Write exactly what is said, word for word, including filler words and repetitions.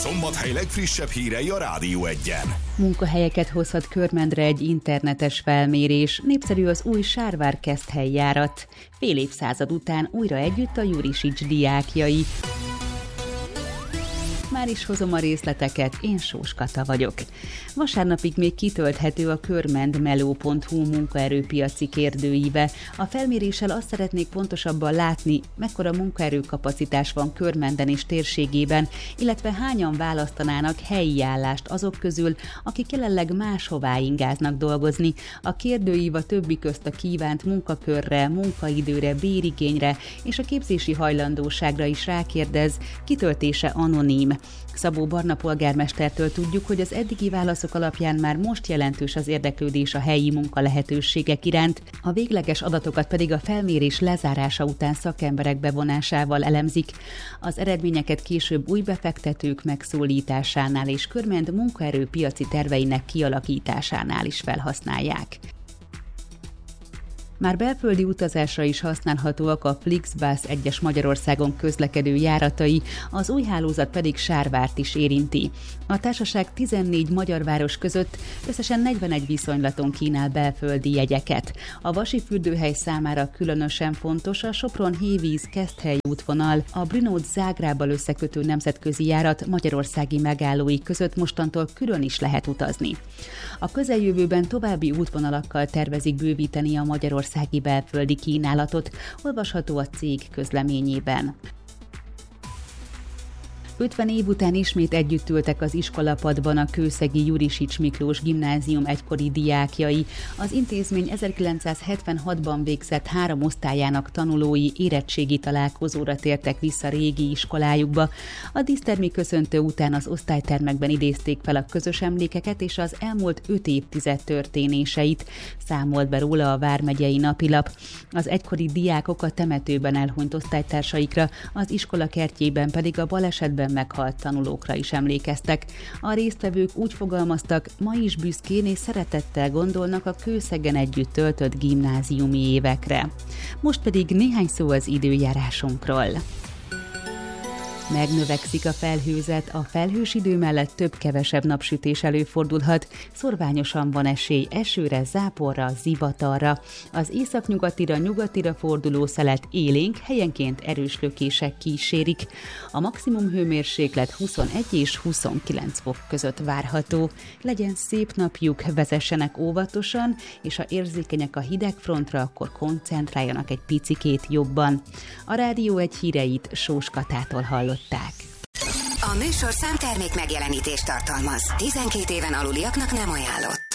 Szombathely legfrissebb hírei a Rádió Egyen. Munkahelyeket hozhat Körmendre egy internetes felmérés. Népszerű az új Sárvár-Keszthely járat. Fél évszázad után újra együtt a Jurisics diákjai. Már is hozom a részleteket, én Sós Kata vagyok. Vasárnapig még kitölthető a körmendmeló pont hu munkaerőpiaci kérdőíve. A felméréssel azt szeretnék pontosabban látni, mekkora munkaerőkapacitás van Körmenden és térségében, illetve hányan választanának helyi állást azok közül, akik jelenleg máshová ingáznak dolgozni. A kérdőív a többi közt a kívánt munkakörre, munkaidőre, bérigényre és a képzési hajlandóságra is rákérdez, kitöltése anonim. Szabó Barna polgármestertől tudjuk, hogy az eddigi válaszok alapján már most jelentős az érdeklődés a helyi munkalehetőségek iránt, a végleges adatokat pedig a felmérés lezárása után szakemberek bevonásával elemzik. Az eredményeket később új befektetők megszólításánál és Körmend munkaerőpiaci terveinek kialakításánál is felhasználják. Már belföldi utazásra is használhatóak a Flixbus egyes Magyarországon közlekedő járatai, az új hálózat pedig Sárvárt is érinti. A társaság tizennégy magyar város között összesen negyvenegy viszonylaton kínál belföldi jegyeket. A Vasfürdőhely számára különösen fontos a Sopron-Hévíz-Keszthely útvonal, a Brnót Zágrábbal összekötő nemzetközi járat magyarországi megállói között mostantól külön is lehet utazni. A közeljövőben további útvonalakkal tervezik bővíteni a Magyarország belföldi kínálatot, olvasható a cég közleményében. ötven év után ismét együtt ültek az iskolapadban a kőszegi Jurisics Miklós Gimnázium egykori diákjai. Az intézmény ezerkilencszázhetvenhatban végzett három osztályának tanulói érettségi találkozóra tértek vissza régi iskolájukba. A dísztermi köszöntő után az osztálytermekben idézték fel a közös emlékeket és az elmúlt öt évtized történéseit, számolt be róla a vármegyei napilap. Az egykori diákok a temetőben elhunyt osztálytársaikra, az iskola kertjében pedig a balesetben meghalt tanulókra is emlékeztek. A résztvevők úgy fogalmaztak, ma is büszkén és szeretettel gondolnak a Kőszegen együtt töltött gimnáziumi évekre. Most pedig néhány szó az időjárásunkról. Megnövekszik a felhőzet, a felhős idő mellett több-kevesebb napsütés előfordulhat, szorványosan van esély esőre, záporra, zivatarra. Az északnyugatira, nyugatira forduló szelet élénk, helyenként erős lökések kísérik. A maximum hőmérséklet huszonegy és huszonkilenc fok között várható. Legyen szép napjuk, vezessenek óvatosan, és ha érzékenyek a hidegfrontra, akkor koncentráljanak egy picikét jobban. A Rádió Egy híreit Sós Katától hallott. A műsorszám termék megjelenítést tartalmaz. tizenkét éven aluliaknak nem ajánlott.